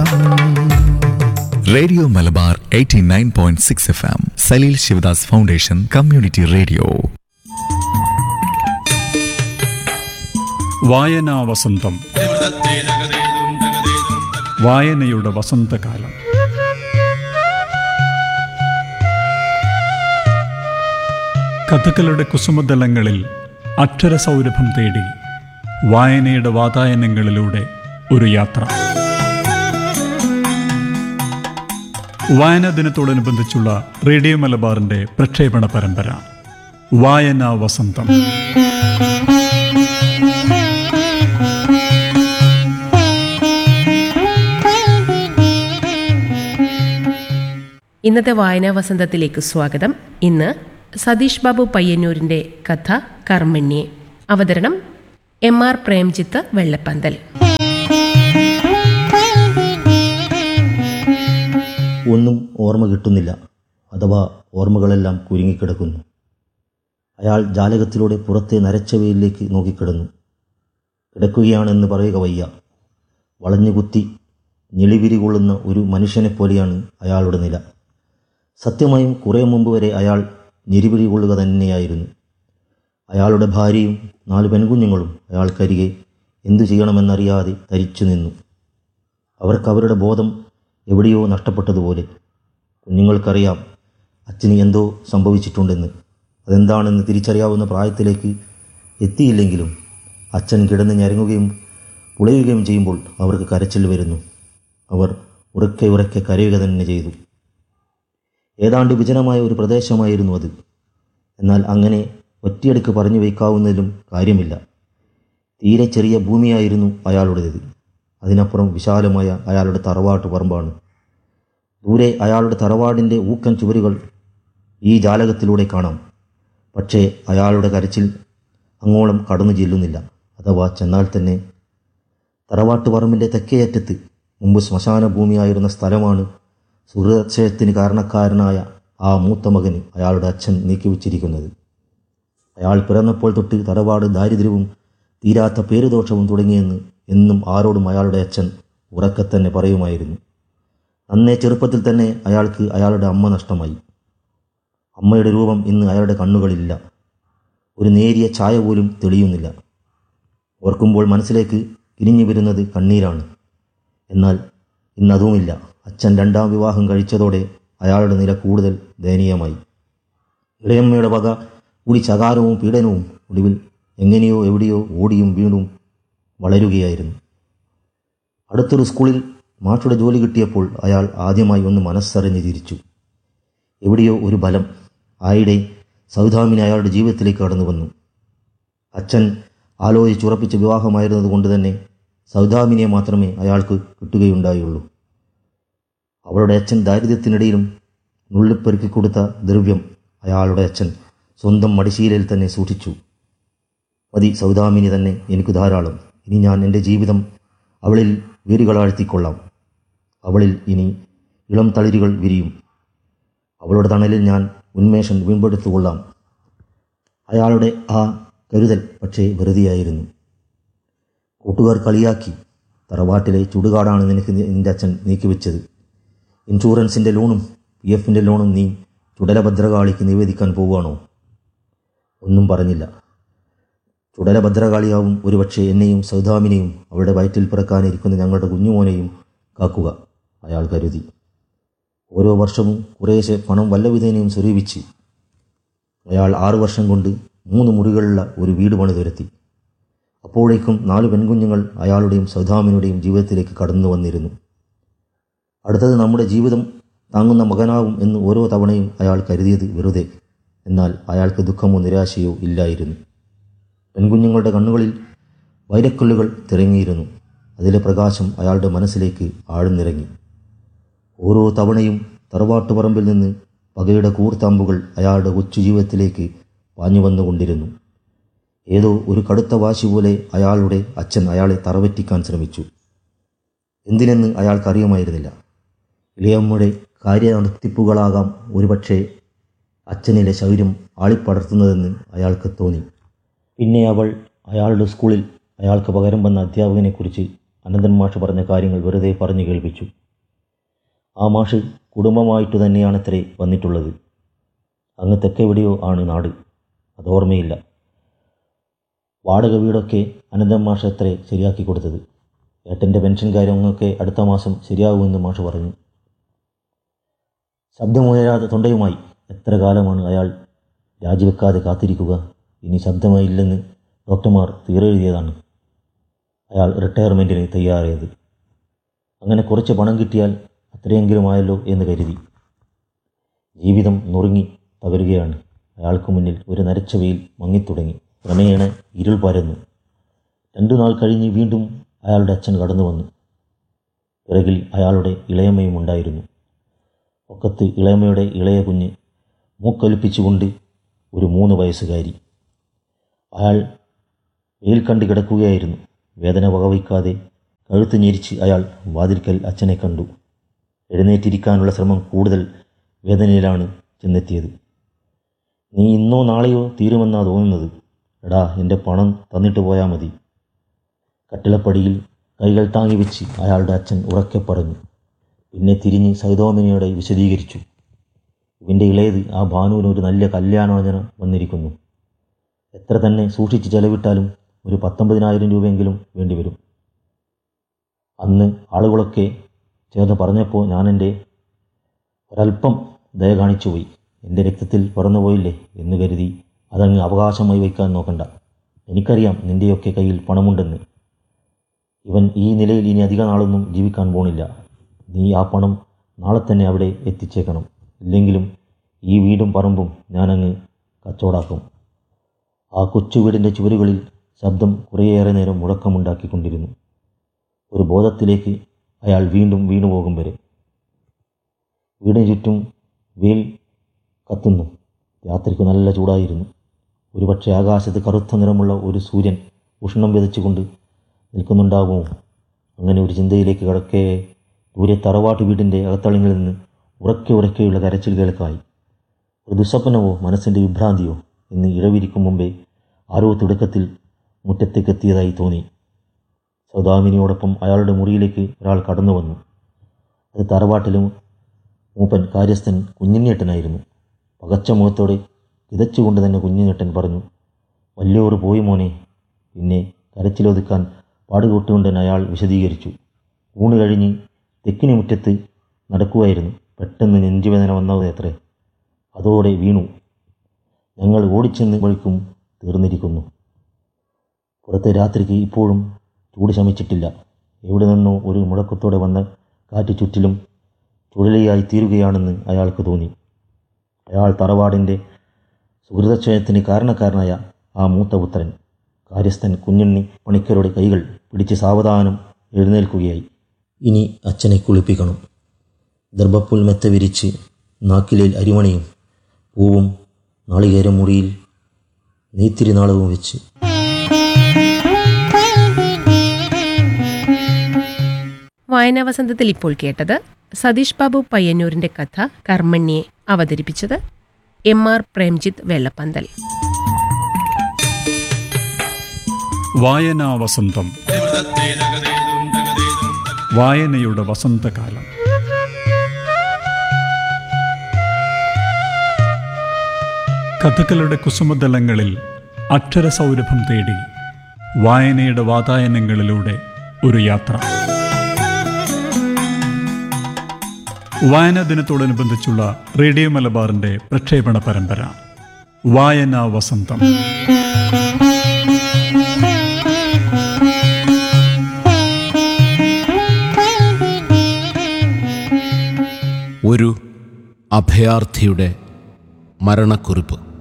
Radio Malabar 89.6 FM, Saleel Sivadas foundation community radio. വായനാ വസന്തം. വായനയുടെ വസന്തകാലം. കഥകളുടെ കുസുമതലങ്ങളിൽ അക്ഷരസൗരഭം തേടി വായനയുടെ വാതായനങ്ങളിലൂടെ ഒരു യാത്ര. വായനാ ദിനത്തോടനുബന്ധിച്ചുള്ള റേഡിയോ മലബാറിന്റെ പ്രക്ഷേപണ പരമ്പര വായനാ വസന്തം. ഇന്നത്തെ വായനാ വസന്തത്തിലേക്ക് സ്വാഗതം. ഇന്ന് സതീഷ് ബാബു പയ്യന്നൂരിന്റെ കഥ കർമ്മണ്യെ. അവതരണം MR പ്രേംജിത്ത് വെള്ളപ്പന്തൽ. ഒന്നും ഓർമ്മ കിട്ടുന്നില്ല, അഥവാ ഓർമ്മകളെല്ലാം കുരുങ്ങിക്കിടക്കുന്നു. അയാൾ ജാലകത്തിലൂടെ പുറത്തെ നരച്ചവയിലേക്ക് നോക്കിക്കിടന്നു. കിടക്കുകയാണെന്ന് പറയുക വയ്യ. വളഞ്ഞുകുത്തി ഞെളിവിരി കൊള്ളുന്ന ഒരു മനുഷ്യനെപ്പോലെയാണ് അയാളുടെ നില. സത്യമായും കുറേ മുമ്പ് വരെ അയാൾ ഞെരിവിരി കൊള്ളുക തന്നെയായിരുന്നു. അയാളുടെ ഭാര്യയും 4 പെൺകുഞ്ഞുങ്ങളും അയാൾക്കരികെ എന്തു ചെയ്യണമെന്നറിയാതെ തരിച്ചു നിന്നു. അവർക്ക് അവരുടെ ബോധം എവിടെയോ നഷ്ടപ്പെട്ടതുപോലെ. കുഞ്ഞുങ്ങൾക്കറിയാം അച്ഛന് എന്തോ സംഭവിച്ചിട്ടുണ്ടെന്ന്. അതെന്താണെന്ന് തിരിച്ചറിയാവുന്ന പ്രായത്തിലേക്ക് എത്തിയില്ലെങ്കിലും അച്ഛൻ കിടന്ന് ഞരങ്ങുകയും പുളയുകയും ചെയ്യുമ്പോൾ അവർക്ക് കരച്ചിൽ വരുന്നു. അവർ ഉറക്കെ ഉറക്കെ കരയുക തന്നെ ചെയ്തു. ഏതാണ്ട് വിജനമായ ഒരു പ്രദേശമായിരുന്നു അത്. എന്നാൽ അങ്ങനെ ഒറ്റയടുക്ക് പറഞ്ഞു വയ്ക്കാവുന്നതിലും കാര്യമില്ല. തീരെ ചെറിയ ഭൂമിയായിരുന്നു അയാളുടേത്. അതിനപ്പുറം വിശാലമായ അയാളുടെ തറവാട്ട് പറമ്പാണ്. ദൂരെ അയാളുടെ തറവാടിൻ്റെ ഊക്കൻ ചുവരുകൾ ഈ ജാലകത്തിലൂടെ കാണാം. പക്ഷേ അയാളുടെ കരച്ചിൽ അങ്ങോളം കടന്നു ചെല്ലുന്നില്ല. അഥവാ ചെന്നാൽ തന്നെ തറവാട്ട് പറമ്പിൻ്റെ തെക്കേയറ്റത്ത് മുമ്പ് ശ്മശാന ഭൂമിയായിരുന്ന സ്ഥലമാണ് സുഹൃദക്ഷയത്തിന് കാരണക്കാരനായ ആ മൂത്ത മകന് അയാളുടെ അച്ഛൻ നീക്കിവച്ചിരിക്കുന്നത്. അയാൾ പിറന്നപ്പോൾ തൊട്ട് തറവാട് ദാരിദ്ര്യവും തീരാത്ത പേരുദോഷവും തുടങ്ങിയെന്ന് എന്നും ആരോടും അയാളുടെ അച്ഛൻ ഉറക്കെ തന്നെ പറയുമായിരുന്നു. അന്നേ ചെറുപ്പത്തിൽ തന്നെ അയാൾക്ക് അയാളുടെ അമ്മ നഷ്ടമായി. അമ്മയുടെ രൂപം ഇന്ന് അയാളുടെ കണ്ണുകളിലില്ല. ഒരു നേരിയ ഛായ പോലും തെളിയുന്നില്ല. ഓർക്കുമ്പോൾ മനസ്സിലേക്ക് കിനിഞ്ഞു വരുന്നത് കണ്ണീരാണ്. എന്നാൽ ഇന്നതുമില്ല. അച്ഛൻ 2ാം വിവാഹം കഴിച്ചതോടെ അയാളുടെ നില കൂടുതൽ ദയനീയമായി. ഇളയമ്മയുടെ വക കൂടി ചകാരവും പീഡനവും ഒടുവിൽ എങ്ങനെയോ എവിടെയോ ഓടിയും വീണും വളരുകയായിരുന്നു. അടുത്തൊരു സ്കൂളിൽ മാഷുടെ ജോലി കിട്ടിയപ്പോൾ അയാൾ ആദ്യമായി ഒന്ന് മനസ്സറിഞ്ഞ് ചിരിച്ചു. എവിടെയോ ഒരു ബലം. ആയിടെ സൗദാമിനി അയാളുടെ ജീവിതത്തിലേക്ക് കടന്നു വന്നു. അച്ഛൻ ആലോചിച്ചുറപ്പിച്ച വിവാഹമായിരുന്നത് കൊണ്ട് തന്നെ സൗദാമിനിയെ മാത്രമേ അയാൾക്ക് കിട്ടുകയുണ്ടായുള്ളൂ. അവളുടെ അച്ഛൻ ദാരിദ്ര്യത്തിനിടയിലും നുള്ളിപ്പെറുക്കി കൊടുത്ത ദ്രവ്യം അയാളുടെ അച്ഛൻ സ്വന്തം മടിശീലയിൽ തന്നെ സൂക്ഷിച്ചു. മതി, സൗദാമിനി തന്നെ എനിക്ക് ധാരാളം. ഇനി ഞാൻ എൻ്റെ ജീവിതം അവളിൽ വേരുകളാഴ്ത്തിക്കൊള്ളാം. അവളിൽ ഇനി ഇളം തളിരുകൾ വിരിയും. അവളുടെ തണലിൽ ഞാൻ ഉന്മേഷം വീണ്ടെടുത്തുകൊള്ളാം. അയാളുടെ ആ കരുതൽ പക്ഷേ വെറുതെയായിരുന്നു. കൂട്ടുകാർ കളിയാക്കി, തറവാട്ടിലെ ചുടുകാടാണ് നിനക്ക് നിൻ്റെ അച്ഛൻ നീക്കിവെച്ചത്. ഇൻഷുറൻസിൻ്റെ ലോണും PF ലോണും നീ ചുടലഭദ്രകാളിക്ക് നിവേദിക്കാൻ പോവുകയാണോ? ഒന്നും പറഞ്ഞില്ല. ചുടലഭദ്രകാളിയാവും ഒരുപക്ഷെ എന്നെയും സൗദാമിനെയും അവളുടെ വയറ്റിൽ പിറക്കാനിരിക്കുന്ന ഞങ്ങളുടെ കുഞ്ഞുമോനെയും കാക്കുക, അയാൾ കരുതി. ഓരോ വർഷവും കുറേശ്ശെ പണം വല്ലവിധേനയും സ്വരൂപിച്ച് അയാൾ 6 വർഷം കൊണ്ട് 3 മുറികളുള്ള ഒരു വീട് പണിതുരത്തി. അപ്പോഴേക്കും 4 പെൺകുഞ്ഞുങ്ങൾ അയാളുടെയും സൗദാമിനുടെയും ജീവിതത്തിലേക്ക് കടന്നു വന്നിരുന്നു. അടുത്തത് നമ്മുടെ ജീവിതം താങ്ങുന്ന മകനാവും എന്ന് ഓരോ തവണയും അയാൾ കരുതിയത് വെറുതെ. എന്നാൽ അയാൾക്ക് ദുഃഖമോ നിരാശയോ ഇല്ലായിരുന്നു. പെൺകുഞ്ഞുങ്ങളുടെ കണ്ണുകളിൽ വൈരക്കല്ലുകൾ തിരങ്ങിയിരുന്നു. അതിലെ പ്രകാശം അയാളുടെ മനസ്സിലേക്ക് ആഴ്ന്നിറങ്ങി. ഓരോ തവണയും തറവാട്ടുപറമ്പിൽ നിന്ന് പകയുടെ കൂർത്താമ്പുകൾ അയാളുടെ കൊച്ചു ജീവിതത്തിലേക്ക് പാഞ്ഞു വന്നുകൊണ്ടിരുന്നു. ഏതോ ഒരു കടുത്ത വാശി പോലെ അയാളുടെ അച്ഛൻ അയാളെ തറവറ്റിക്കാൻ ശ്രമിച്ചു. എന്തിനെന്ന് അയാൾക്കറിയുമായിരുന്നില്ല. ഇളയമ്മയുടെ കാര്യനടത്തിപ്പുകളാകാം ഒരുപക്ഷെ അച്ഛനിലെ ശൗര്യം ആളിപ്പടർത്തുന്നതെന്ന് അയാൾക്ക് തോന്നി. പിന്നെ അവൾ അയാളുടെ സ്കൂളിൽ അയാൾക്ക് പകരം വന്ന അധ്യാപകനെക്കുറിച്ച് അനന്തൻ മാഷ് പറഞ്ഞ കാര്യങ്ങൾ വെറുതെ പറഞ്ഞു കേൾപ്പിച്ചു. ആ മാഷ് കുടുംബമായിട്ട് തന്നെയാണത്രേ വന്നിട്ടുള്ളത്. അങ്ങ് തെക്കെവിടെയോ ആണ് നാട്, അതോർമ്മയില്ല. വാടക വീടൊക്കെ അനന്തൻ മാഷ് അത്രേ ശരിയാക്കി കൊടുത്തത്. ഏട്ടൻ്റെ പെൻഷൻ കാര്യങ്ങളൊക്കെ അടുത്ത മാസം ശരിയാവുമെന്ന് മാഷ് പറഞ്ഞു. ശബ്ദമുയരാതെ തൊണ്ടയുമായി എത്ര കാലമാണ് അയാൾ രാജിവെക്കാതെ കാത്തിരിക്കുക? ഇനി ശബ്ദമായില്ലെന്ന് ഡോക്ടർമാർ തീരെഴുതിയതാണ് അയാൾ റിട്ടയർമെൻറ്റിന് തയ്യാറായത്. അങ്ങനെ കുറച്ച് പണം കിട്ടിയാൽ അത്രയെങ്കിലും ആയല്ലോ എന്ന് കരുതി. ജീവിതം നുറുങ്ങി തകരുകയാണ്. അയാൾക്ക് മുന്നിൽ ഒരു നരച്ച വെയിൽ മങ്ങിത്തുടങ്ങി. ക്രമേണ ഇരുൾ പരന്നു. 2 നാൾ കഴിഞ്ഞ് വീണ്ടും അയാളുടെ അച്ഛൻ കടന്നു വന്നു. പിറകിൽ അയാളുടെ ഇളയമ്മയും ഉണ്ടായിരുന്നു. ഒക്കത്ത് ഇളയമ്മയുടെ ഇളയ കുഞ്ഞ്, മൂക്കൊലിപ്പിച്ചുകൊണ്ട് ഒരു 3 വയസ്സുകാരി. അയാൾ വെയിൽ കണ്ട് കിടക്കുകയായിരുന്നു. വേദന വകവയ്ക്കാതെ കഴുത്ത് ഞെരിച്ച് അയാൾ വാതിൽക്കൽ അച്ഛനെ കണ്ടു. എഴുന്നേറ്റിരിക്കാനുള്ള ശ്രമം കൂടുതൽ വേദനയിലാണ് ചെന്നെത്തിയത്. നീ ഇന്നോ നാളെയോ തീരുമെന്നാ തോന്നുന്നത്. എടാ, എൻ്റെ പണം തന്നിട്ട് പോയാൽ മതി. കട്ടിളപ്പടിയിൽ കൈകൾ താങ്ങി വെച്ച് അയാളുടെ അച്ഛൻ ഉറക്കെ പറഞ്ഞു. പിന്നെ തിരിഞ്ഞ് സൈതോമിനിയോടെ വിശദീകരിച്ചു. ഇവൻ്റെ ഇളയത് ആ ഭാനുവിന് ഒരു നല്ല കല്യാണോചന വന്നിരിക്കുന്നു. എത്ര തന്നെ സൂക്ഷിച്ച് ചെലവിട്ടാലും ഒരു 19,000 രൂപയെങ്കിലും വേണ്ടിവരും. അന്ന് ആളുകളൊക്കെ ചേർന്ന് പറഞ്ഞപ്പോൾ ഞാൻ എൻ്റെ ഒരല്പം ദയ കാണിച്ചു പോയി. എൻ്റെ രക്തത്തിൽ പറന്നുപോയില്ലേ എന്ന് കരുതി അതങ്ങ് അവകാശമായി വയ്ക്കാൻ നോക്കണ്ട. എനിക്കറിയാം നിൻ്റെയൊക്കെ കയ്യിൽ പണമുണ്ടെന്ന്. ഇവൻ ഈ നിലയിൽ ഇനി അധിക നാളൊന്നും ജീവിക്കാൻ പോണില്ല. നീ ആ പണം നാളെ തന്നെ അവിടെ എത്തിച്ചേക്കണം. ഇല്ലെങ്കിലും ഈ വീടും പറമ്പും ഞാനങ്ങ് കച്ചവടാക്കും. ആ കൊച്ചു വീടിൻ്റെ ചുവരുകളിൽ ശബ്ദം കുറേയേറെ നേരം മുഴക്കമുണ്ടാക്കിക്കൊണ്ടിരുന്നു. ഒരു ബോധത്തിലേക്ക് അയാൾ വീണ്ടും വീണുപോകും വരെ. വീടിന് ചുറ്റും വെയിൽ കത്തുന്നു. രാത്രിക്ക് നല്ല ചൂടായിരുന്നു. ഒരുപക്ഷെ ആകാശത്ത് കറുത്ത നിറമുള്ള ഒരു സൂര്യൻ ഉഷ്ണം വിതച്ചുകൊണ്ട് നിൽക്കുന്നുണ്ടാകുമോ? അങ്ങനെ ഒരു ചിന്തയിലേക്ക് കടക്കെ ദൂരെ തറവാട്ട് വീടിൻ്റെ അകത്തളങ്ങളിൽ നിന്ന് ഉറക്കെയുള്ള കരച്ചിൽ കേൾക്കായി. ഒരു ദുസ്വപ്നമോ മനസ്സിൻ്റെ വിഭ്രാന്തിയോ എന്ന് ഇഴവിരിക്കും മുമ്പേ ആരോ തുടക്കത്തിൽ മുറ്റത്തേക്ക് എത്തിയതായി തോന്നി. സൗദാമിനിയോടൊപ്പം അയാളുടെ മുറിയിലേക്ക് ഒരാൾ കടന്നു വന്നു. അത് തറവാട്ടിലും മൂപ്പൻ കാര്യസ്ഥൻ കുഞ്ഞിഞ്ഞേട്ടനായിരുന്നു. പകച്ച മുഖത്തോടെ കിതച്ചുകൊണ്ട് തന്നെ കുഞ്ഞിഞ്ഞേട്ടൻ പറഞ്ഞു, വലിയോറ് പോയി മോനെ. പിന്നെ കരച്ചിലൊതുക്കാൻ പാടുകൂട്ടുകൊണ്ട് അയാൾ വിശദീകരിച്ചു. ഊണ് കഴിഞ്ഞ് തെക്കിനി മുറ്റത്ത് നടക്കുമായിരുന്നു. പെട്ടെന്ന് നെഞ്ചുവേദന വന്നതത്രേ. അതോടെ വീണു. ഞങ്ങൾ ഓടിച്ചെന്ന് വഴിക്കും തീർന്നിരിക്കുന്നു. പുറത്തെ രാത്രിക്ക് ഇപ്പോഴും ചൂട് ശമിച്ചിട്ടില്ല. എവിടെ നിന്നോ ഒരു മുഴക്കത്തോടെ വന്ന കാറ്റ് ചുറ്റിലും ചുഴലിയായി തീരുകയാണെന്ന് അയാൾക്ക് തോന്നി. അയാൾ തറവാടിൻ്റെ സുഹൃതക്ഷയത്തിന് കാരണക്കാരനായ ആ മൂത്തപുത്രൻ കാര്യസ്ഥൻ കുഞ്ഞുണ്ണി പണിക്കരുടെ കൈകൾ പിടിച്ച് സാവധാനം എഴുന്നേൽക്കുകയായി. ഇനി അച്ഛനെ കുളിപ്പിക്കണം. ദർഭപ്പുൽ മെത്ത വിരിച്ച് നാക്കിലേൽ അരിമണിയും പൂവും നാളികേരം മുറിയിൽ നെയ്ത്തിരിനാളവും വെച്ച് വായനാവസന്തത്തിൽ ഇപ്പോൾ കേട്ടത് സതീഷ് ബാബു പയ്യന്നൂരിന്റെ കഥ കർമ്മണ്യെ. അവതരിപ്പിച്ചത് MR പ്രേംജിത്ത് വെള്ളപ്പന്തൽ. വായനാ വസന്തം. വായനയുടെ വസന്തകാലം. കഥകളുടെ കുസുമതലങ്ങളിൽ അക്ഷരസൗരഭം തേടി വായനയുടെ വാതായനങ്ങളിലൂടെ ഒരു യാത്ര. വായനാ ദിനത്തോടനുബന്ധിച്ചുള്ള റേഡിയോ മലബാറിന്റെ പ്രക്ഷേപണ പരമ്പര വായനാ വസന്തം. ഒരു അഭയാർത്ഥിയുടെ മരണക്കുറിപ്പ്.